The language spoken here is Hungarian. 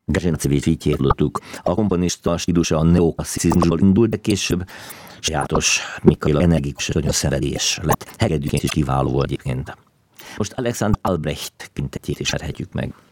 Grzsinacevics így hallottuk. A komponista stílusa a neoklasszicizmusból indult, de később sajátos, mikailag energikus, nagyon szenvedélyes lett. Hegedűként is kiváló volt egyébként. Most Alexander Albrecht kintetjét ismerhetjük meg.